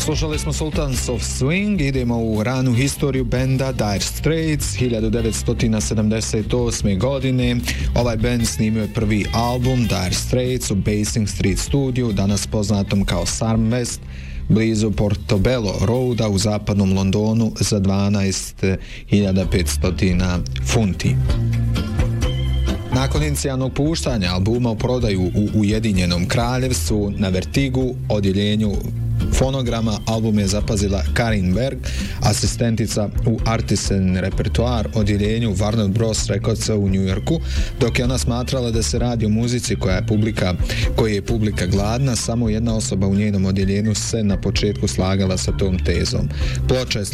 Slušali smo Sultans of Swing, idemo u ranu historiju benda Dire Straits. 1978. godine ovaj bend snimio je prvi album Dire Straits u Basing Street studiju, danas poznatom kao Sarm West, blizu Portobello Roada u zapadnom Londonu za 12.500 funti. Nakon inicijalnog puštanja albuma u prodaju u Ujedinjenom Kraljevstvu na Vertigu, odjeljenju fonograma, album je zapazila Karin Berg, asistentica u Artisan repertoar odjeljenju Warner Bros. Recordsa u New Yorku, dok je ona smatrala da se radi o muzici koji je publika gladna. Samo jedna osoba u njenom odjeljenju se na početku slagala sa tom tezom. Ploča je